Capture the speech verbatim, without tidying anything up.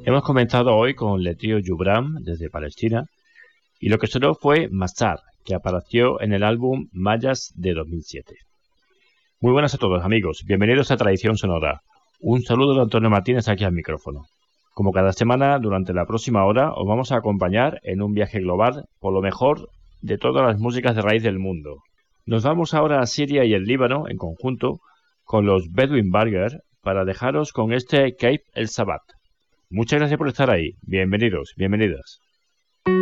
Hemos comenzado hoy con Letio Yubram desde Palestina y lo que sonó fue Masar, que apareció en el álbum Mayas de dos mil siete. Muy buenas a todos amigos, bienvenidos a Tradición Sonora. Un saludo de Antonio Martínez aquí al micrófono. Como cada semana, durante la próxima hora os vamos a acompañar en un viaje global por lo mejor de todas las músicas de raíz del mundo. Nos vamos ahora a Siria y el Líbano en conjunto con los Bedouin Burger para dejaros con este Cape El Sabbat. Muchas gracias por estar ahí. Bienvenidos, bienvenidas.